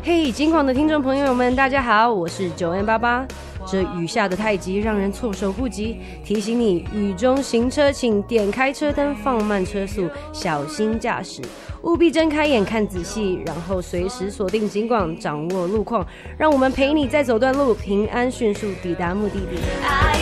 嘿，金广的听众朋友们，大家好，我是9N88。这雨下的太急，让人措手不及。提醒你，雨中行车请点开车灯，放慢车速，小心驾驶。务必睁开眼看仔细，然后随时锁定警广，掌握路况，让我们陪你再走段路，平安迅速抵达目的地。